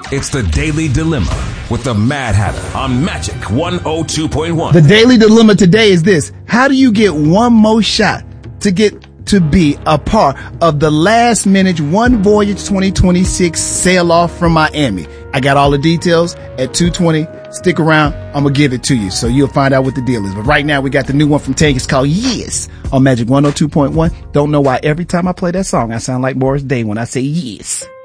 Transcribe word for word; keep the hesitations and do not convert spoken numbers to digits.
It's the Daily Dilemma with the Mad Hatter on Magic one oh two point one. The Daily Dilemma today is this. How do you get one more shot to get to be a part of the last minute One Voyage twenty twenty-six sail off from Miami? I got all the details at two twenty. Stick around. I'm going to give it to you so you'll find out what the deal is. But right now we got the new one from Tank. It's called Yes on Magic one oh two point one. Don't know why every time I play that song I sound like Morris Day when I say yes.